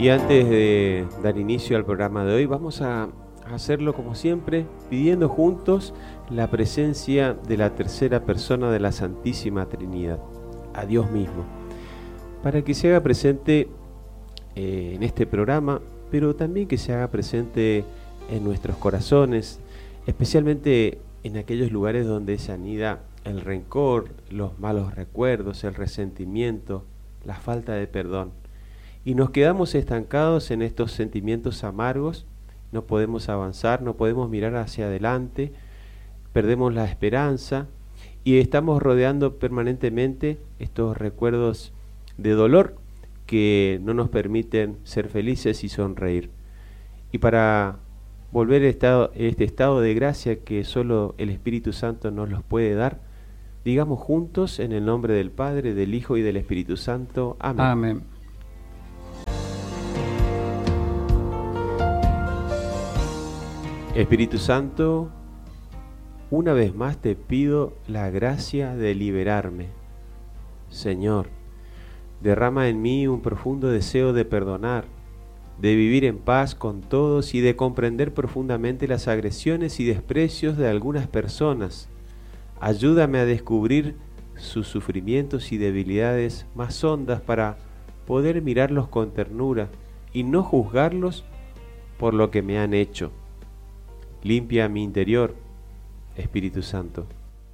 Y antes de dar inicio al programa de hoy, vamos a hacerlo como siempre, pidiendo juntos la presencia de la tercera persona de la Santísima Trinidad, a Dios mismo, para que se haga presente en este programa, pero también que se haga presente en nuestros corazones, especialmente en aquellos lugares donde se anida el rencor, los malos recuerdos, el resentimiento, la falta de perdón. Y nos quedamos estancados en estos sentimientos amargos, no podemos avanzar, no podemos mirar hacia adelante, perdemos la esperanza y estamos rodeando permanentemente estos recuerdos de dolor que no nos permiten ser felices y sonreír. Y para volver a este estado de gracia que solo el Espíritu Santo nos los puede dar, digamos juntos en el nombre del Padre, del Hijo y del Espíritu Santo. Amén. Amén. Espíritu Santo, una vez más te pido la gracia de liberarme. Señor, derrama en mí un profundo deseo de perdonar, de vivir en paz con todos y de comprender profundamente las agresiones y desprecios de algunas personas. Ayúdame a descubrir sus sufrimientos y debilidades más hondas para poder mirarlos con ternura y no juzgarlos por lo que me han hecho. Limpia mi interior, Espíritu Santo,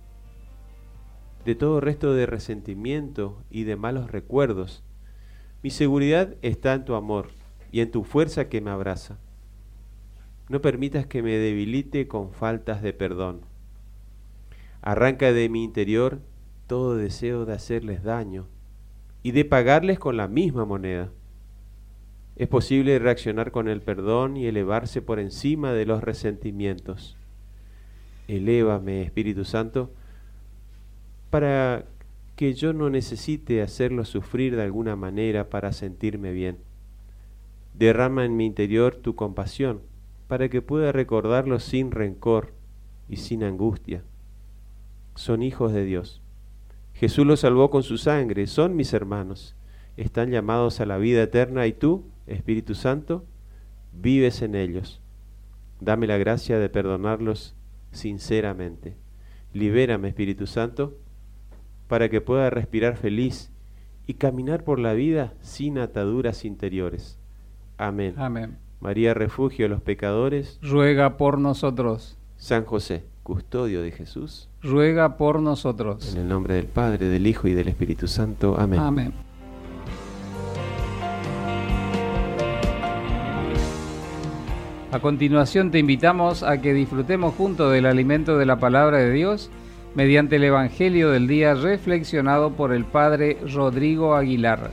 de todo resto de resentimiento y de malos recuerdos. Mi seguridad está en tu amor y en tu fuerza que me abraza. No permitas que me debilite con faltas de perdón. Arranca de mi interior todo deseo de hacerles daño y de pagarles con la misma moneda. Es posible reaccionar con el perdón y elevarse por encima de los resentimientos. Elévame, Espíritu Santo, para que yo no necesite hacerlo sufrir de alguna manera para sentirme bien. Derrama en mi interior tu compasión, para que pueda recordarlos sin rencor y sin angustia. Son hijos de Dios. Jesús los salvó con su sangre, son mis hermanos. Están llamados a la vida eterna y tú, Espíritu Santo, vives en ellos. Dame la gracia de perdonarlos sinceramente. Libérame, Espíritu Santo, para que pueda respirar feliz y caminar por la vida sin ataduras interiores. Amén. Amén. María, refugio de los pecadores, Ruega por nosotros. San José, custodio de Jesús, Ruega por nosotros. en el nombre del Padre, del Hijo y del Espíritu Santo. Amén. Amén. A continuación te invitamos a que disfrutemos juntos del alimento de la palabra de Dios mediante el Evangelio del día reflexionado por el Padre Rodrigo Aguilar.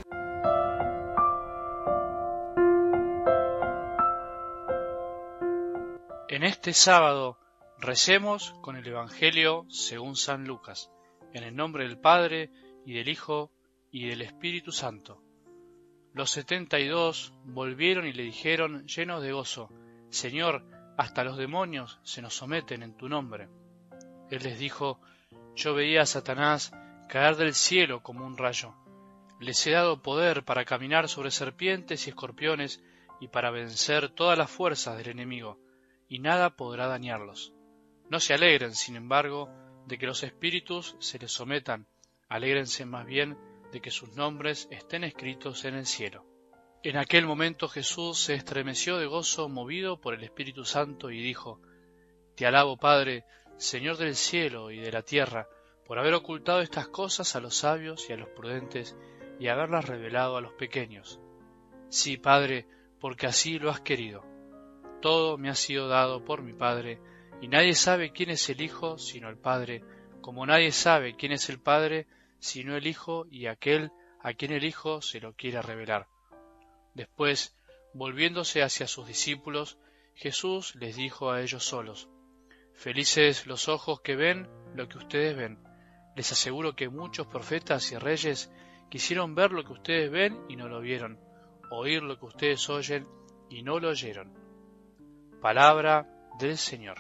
En este sábado recemos con el Evangelio según San Lucas, en el nombre del Padre, y del Hijo, y del Espíritu Santo. Los 72 volvieron y le dijeron llenos de gozo: Señor, hasta los demonios se nos someten en tu nombre. Él les dijo: Yo veía a Satanás caer del cielo como un rayo. Les he dado poder para caminar sobre serpientes y escorpiones y para vencer todas las fuerzas del enemigo, y nada podrá dañarlos. No se alegren, sin embargo, de que los espíritus se les sometan, alégrense más bien de que sus nombres estén escritos en el cielo. En aquel momento Jesús se estremeció de gozo, movido por el Espíritu Santo, y dijo: Te alabo, Padre, Señor del cielo y de la tierra, por haber ocultado estas cosas a los sabios y a los prudentes, y haberlas revelado a los pequeños. Sí, Padre, porque así lo has querido. Todo me ha sido dado por mi Padre, y nadie sabe quién es el Hijo sino el Padre, como nadie sabe quién es el Padre sino el Hijo y aquel a quien el Hijo se lo quiera revelar. Después, volviéndose hacia sus discípulos, Jesús les dijo a ellos solos: Felices los ojos que ven lo que ustedes ven. Les aseguro que muchos profetas y reyes quisieron ver lo que ustedes ven y no lo vieron, oír lo que ustedes oyen y no lo oyeron. Palabra del Señor.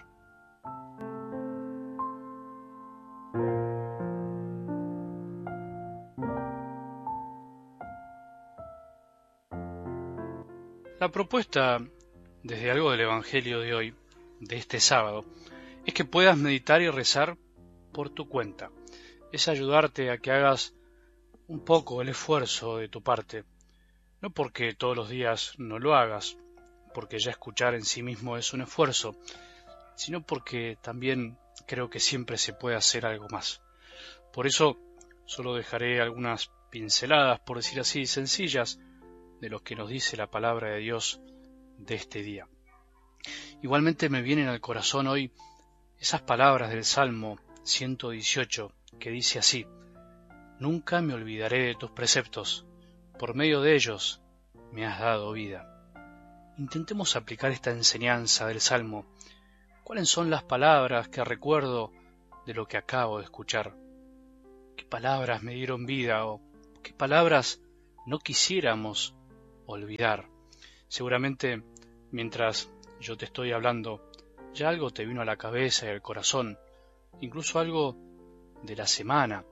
La propuesta, desde algo del Evangelio de hoy, de este sábado, es que puedas meditar y rezar por tu cuenta. Es ayudarte a que hagas un poco el esfuerzo de tu parte. No porque todos los días no lo hagas, porque ya escuchar en sí mismo es un esfuerzo, sino porque también creo que siempre se puede hacer algo más. Por eso solo dejaré algunas pinceladas, por decir así, sencillas, de lo que nos dice la palabra de Dios de este día. Igualmente me vienen al corazón hoy esas palabras del Salmo 118, que dice así: Nunca me olvidaré de tus preceptos, por medio de ellos me has dado vida. Intentemos aplicar esta enseñanza del Salmo. ¿Cuáles son las palabras que recuerdo de lo que acabo de escuchar? ¿Qué palabras me dieron vida o qué palabras no quisiéramos olvidar? Seguramente mientras yo te estoy hablando, ya algo te vino a la cabeza y al corazón, incluso algo de la semana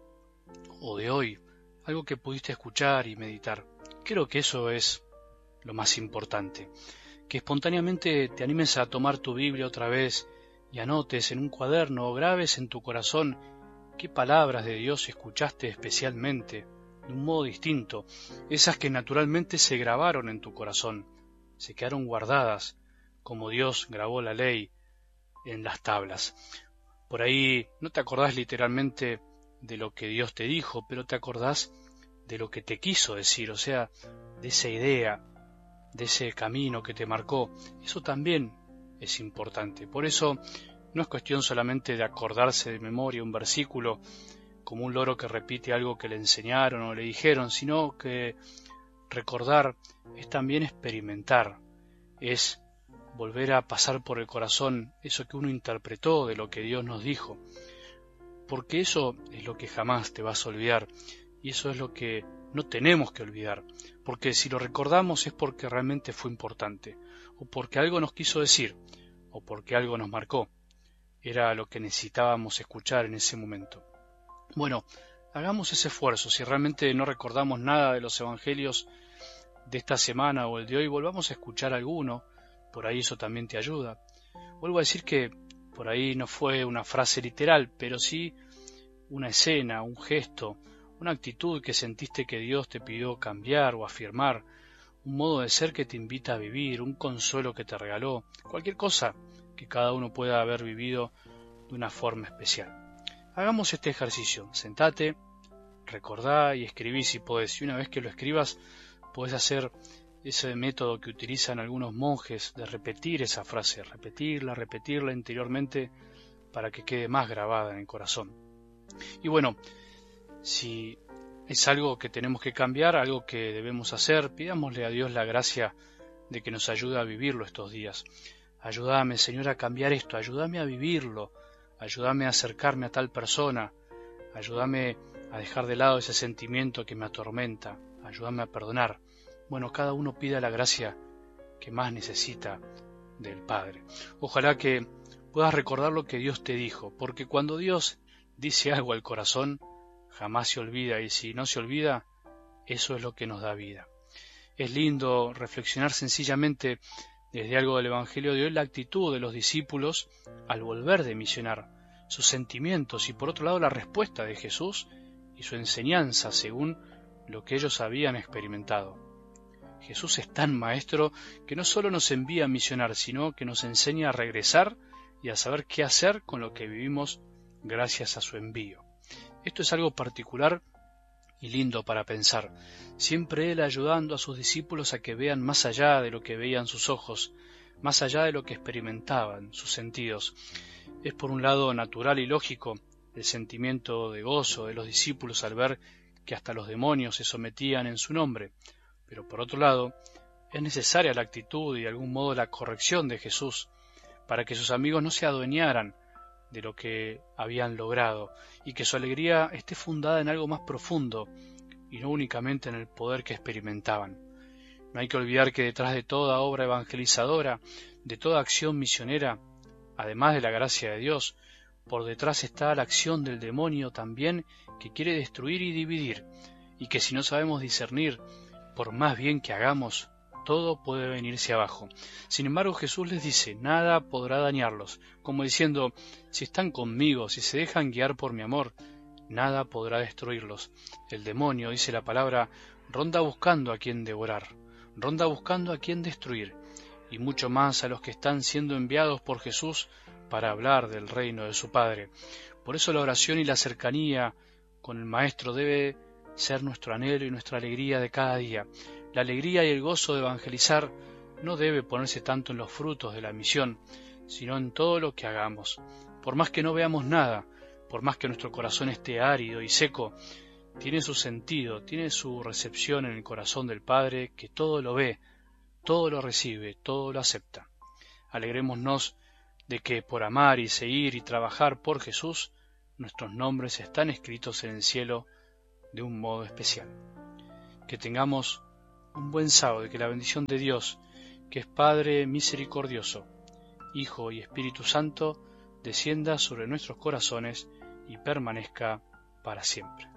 o de hoy, algo que pudiste escuchar y meditar. Creo que eso es lo más importante, que espontáneamente te animes a tomar tu Biblia otra vez y anotes en un cuaderno o grabes en tu corazón qué palabras de Dios escuchaste especialmente, de un modo distinto, esas que naturalmente se grabaron en tu corazón, se quedaron guardadas, como Dios grabó la ley en las tablas. Por ahí no te acordás literalmente de lo que Dios te dijo, pero te acordás de lo que te quiso decir, o sea, de esa idea, de ese camino que te marcó. Eso también es importante. Por eso no es cuestión solamente de acordarse de memoria un versículo como un loro que repite algo que le enseñaron o le dijeron, sino que recordar es también experimentar, es volver a pasar por el corazón eso que uno interpretó de lo que Dios nos dijo, porque eso es lo que jamás te vas a olvidar y eso es lo que no tenemos que olvidar, porque si lo recordamos es porque realmente fue importante, o porque algo nos quiso decir, o porque algo nos marcó. Era lo que necesitábamos escuchar en ese momento. Bueno, hagamos ese esfuerzo. Si realmente no recordamos nada de los evangelios de esta semana o el de hoy, volvamos a escuchar alguno, por ahí eso también te ayuda. Vuelvo a decir que por ahí no fue una frase literal, pero sí una escena, un gesto, una actitud que sentiste que Dios te pidió cambiar o afirmar, un modo de ser que te invita a vivir, un consuelo que te regaló, cualquier cosa que cada uno pueda haber vivido de una forma especial. Hagamos este ejercicio, sentate, recordá y escribí si podés, y una vez que lo escribas podés hacer ese método que utilizan algunos monjes de repetir esa frase, repetirla interiormente para que quede más grabada en el corazón. Y bueno, si es algo que tenemos que cambiar, algo que debemos hacer, pidámosle a Dios la gracia de que nos ayude a vivirlo estos días. Ayúdame, Señor, a cambiar esto, ayúdame a vivirlo, ayúdame a acercarme a tal persona, ayúdame a dejar de lado ese sentimiento que me atormenta, ayúdame a perdonar. Bueno, cada uno pida la gracia que más necesita del Padre. Ojalá que puedas recordar lo que Dios te dijo, porque cuando Dios dice algo al corazón, jamás se olvida, y si no se olvida, eso es lo que nos da vida. Es lindo reflexionar sencillamente desde algo del Evangelio de hoy la actitud de los discípulos al volver de misionar, sus sentimientos y por otro lado la respuesta de Jesús y su enseñanza según lo que ellos habían experimentado. Jesús es tan maestro que no solo nos envía a misionar, sino que nos enseña a regresar y a saber qué hacer con lo que vivimos gracias a su envío. Esto es algo particular y lindo para pensar. Siempre Él ayudando a sus discípulos a que vean más allá de lo que veían sus ojos, más allá de lo que experimentaban sus sentidos. Es por un lado natural y lógico el sentimiento de gozo de los discípulos al ver que hasta los demonios se sometían en su nombre, pero por otro lado es necesaria la actitud y de algún modo la corrección de Jesús para que sus amigos no se adueñaran de lo que habían logrado y que su alegría esté fundada en algo más profundo y no únicamente en el poder que experimentaban. No hay que olvidar que detrás de toda obra evangelizadora, de toda acción misionera, además de la gracia de Dios, por detrás está la acción del demonio también, que quiere destruir y dividir, y que si no sabemos discernir, por más bien que hagamos, todo puede venirse abajo. Sin embargo, Jesús les dice, nada podrá dañarlos, como diciendo, si están conmigo, si se dejan guiar por mi amor, nada podrá destruirlos. El demonio, dice la palabra, ronda buscando a quien devorar, ronda buscando a quien destruir, y mucho más a los que están siendo enviados por Jesús para hablar del reino de su Padre. Por eso la oración y la cercanía con el Maestro debe ser nuestro anhelo y nuestra alegría de cada día. La alegría y el gozo de evangelizar no debe ponerse tanto en los frutos de la misión, sino en todo lo que hagamos. Por más que no veamos nada, por más que nuestro corazón esté árido y seco, tiene su sentido, tiene su recepción en el corazón del Padre, que todo lo ve, todo lo recibe, todo lo acepta. Alegrémonos de que por amar y seguir y trabajar por Jesús, nuestros nombres están escritos en el cielo de un modo especial. Que tengamos un buen sábado y que la bendición de Dios, que es Padre misericordioso, Hijo y Espíritu Santo, descienda sobre nuestros corazones y permanezca para siempre.